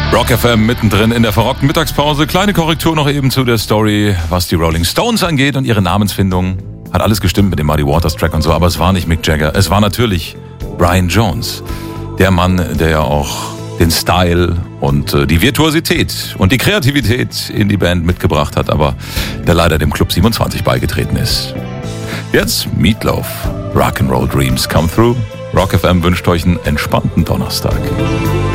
Rock FM mittendrin in der verrockten Mittagspause. Kleine Korrektur noch eben zu der Story, was die Rolling Stones angeht und ihre Namensfindung. Hat alles gestimmt mit dem Muddy Waters Track und so, aber es war nicht Mick Jagger. Es war natürlich Brian Jones. Der Mann, der ja auch den Style und die Virtuosität und die Kreativität in die Band mitgebracht hat, aber der leider dem Club 27 beigetreten ist. Jetzt Meatloaf. Rock'n'Roll Dreams Come Through. Rock FM wünscht euch einen entspannten Donnerstag.